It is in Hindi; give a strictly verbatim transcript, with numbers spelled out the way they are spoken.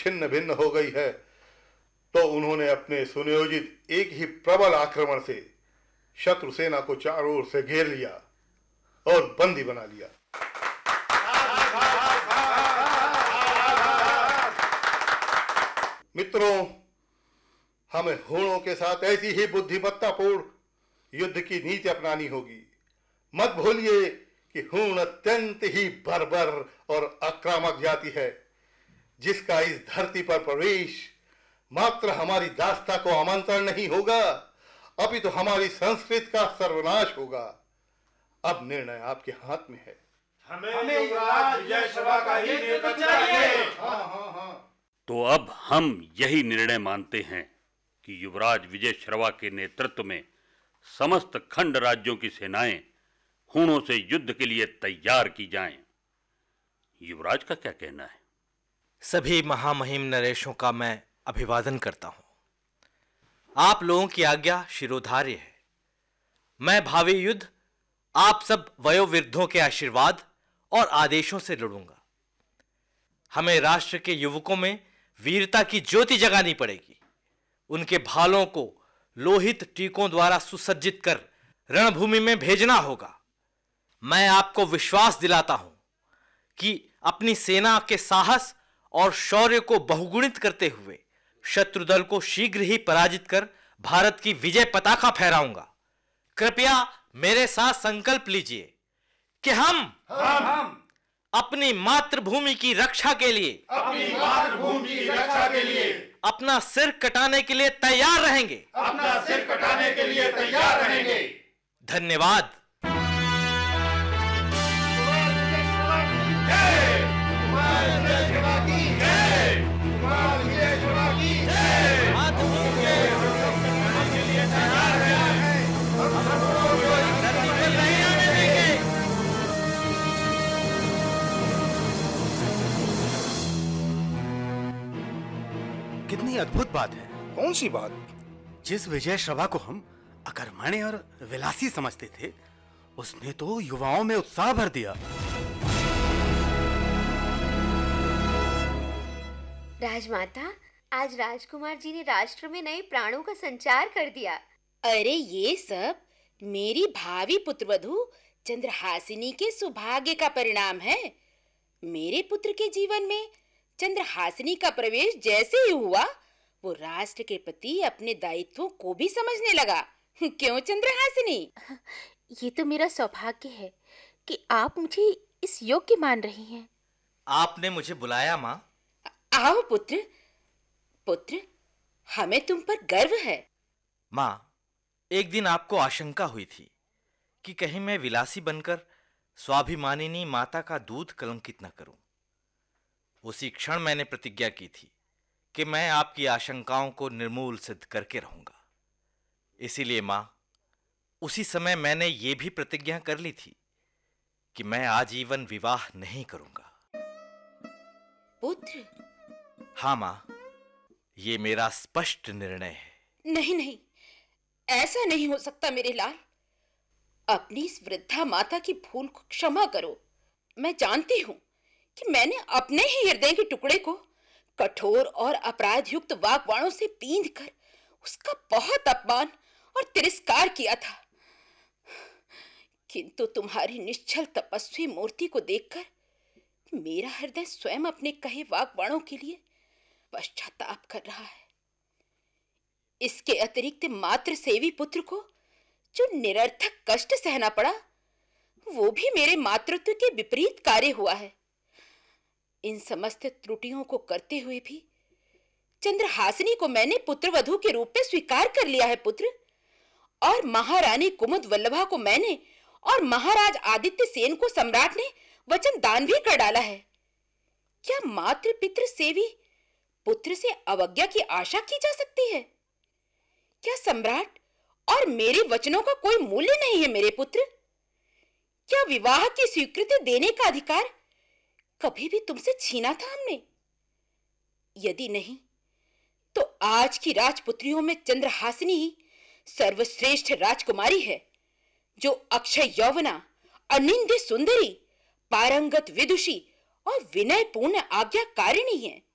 छिन्न भिन्न हो गई है, तो उन्होंने अपने सुनियोजित एक ही प्रबल आक्रमण से शत्रु सेना को चारों ओर से घेर लिया और बंदी बना लिया। मित्रों, हमें हूणों के साथ ऐसी ही बुद्धिमत्तापूर्ण युद्ध की नीति अपनानी होगी। मत भूलिए कि हूण अत्यंत ही बर्बर और आक्रामक जाति है, जिसका इस धरती पर प्रवेश मात्र हमारी दास्ता को आमंत्रण नहीं होगा, अपितु तो हमारी संस्कृति का सर्वनाश होगा। अब निर्णय आपके हाथ में है। हमें युवराज विजय श्रवा का ही नेतृत्व चाहिए। हाँ हाँ हाँ। तो अब हम यही निर्णय मानते हैं कि युवराज विजय श्रवा के नेतृत्व में समस्त खंड राज्यों की सेनाएं हूणों से युद्ध के लिए तैयार की जाएं। युवराज का क्या कहना है? सभी महामहिम नरेशों का मैं अभिवादन करता हूं। आप लोगों की आज्ञा शिरोधार्य है। मैं भावी युद्ध आप सब वयोवृद्धों के आशीर्वाद और आदेशों से लड़ूंगा। हमें राष्ट्र के युवकों में वीरता की ज्योति जगानी पड़ेगी। उनके भालों को लोहित टीकों द्वारा सुसज्जित कर रणभूमि में भेजना होगा। मैं आपको विश्वास दिलाता हूं कि अपनी सेना के साहस और शौर्य को बहुगुणित करते हुए शत्रु दल को शीघ्र ही पराजित कर भारत की विजय पताका फहराऊंगा। कृपया मेरे साथ संकल्प लीजिए कि हम हम हम अपनी मातृभूमि की रक्षा के लिए अपनी मातृभूमि की रक्षा के लिए अपना सिर कटाने के लिए तैयार रहेंगे अपना सिर कटाने के लिए तैयार रहेंगे। धन्यवाद। कितनी अद्भुत बात है। कौन सी बात? जिस विजय श्रवा को हम अकर्मण्य और विलासी समझते थे, उसने तो युवाओं में उत्साह भर दिया। राजमाता, आज राजकुमार जी ने राष्ट्र में नए प्राणों का संचार कर दिया। अरे ये सब मेरी भावी पुत्रवधू चंद्रहासिनी के सौभाग्य का परिणाम है। मेरे पुत्र के जीवन में चंद्रहासिनी का प्रवेश जैसे ही हुआ, वो राष्ट्र के प्रति अपने दायित्वों को भी समझने लगा। क्यों चंद्रहासिनी? ये तो मेरा सौभाग्य है कि आप मुझे इस योग्य मान रही हैं। आपने मुझे बुलाया माँ? आओ पुत्र। पुत्र, हमें तुम पर गर्व है। माँ, एक दिन आपको आशंका हुई थी कि कहीं मैं विलासी बनकर स्वाभिमानिनी माता का दूध कलंकित न करूं। उसी क्षण मैंने प्रतिज्ञा की थी कि मैं आपकी आशंकाओं को निर्मूल सिद्ध करके रहूंगा। इसीलिए मां, उसी समय मैंने ये भी प्रतिज्ञा कर ली थी कि मैं आजीवन विवाह नहीं करूंगा। पुत्र? हाँ मां, ये मेरा स्पष्ट निर्णय है। नहीं नहीं, ऐसा नहीं हो सकता मेरे लाल। अपनी इस वृद्धा माता की भूल को क्षमा करो। मैं जानती हूं कि मैंने अपने ही हृदय के टुकड़े को कठोर और अपराध युक्त वाक्वाणों से पींध कर उसका बहुत अपमान और तिरस्कार किया था, किंतु तुम्हारी निश्चल तपस्वी मूर्ति को देखकर मेरा हृदय स्वयं अपने कहे वाक्वाणों के लिए पश्चाताप कर रहा है। इसके अतिरिक्त मात्र सेवी पुत्र को जो निरर्थक कष्ट सहना पड़ा, वो भी मेरे मातृत्व के विपरीत कार्य हुआ है। इन समस्त त्रुटियों को करते हुए भी चंद्रहासिनी को मैंने पुत्रवधू के रूप में स्वीकार कर लिया है पुत्र, और महारानी कुमुद वल्लभा को मैंने और महाराज आदित्य सेन को सम्राट ने वचन दान भी कर डाला है। क्या मातृ पितृ सेवी पुत्र से अवज्ञा की आशा की जा सकती है? क्या सम्राट और मेरे वचनों का कोई मूल्य नहीं है मेरे पुत्र? क्या विवाह की स्वीकृति देने का अधिकार कभी भी तुमसे छीना था हमने? यदि नहीं, तो आज की राजपुत्रियों में चंद्रहासिनी ही सर्वश्रेष्ठ राजकुमारी है, जो अक्षय यौवना, अनिंद्य सुंदरी, पारंगत विदुषी और विनयपूर्ण आज्ञाकारिणी है।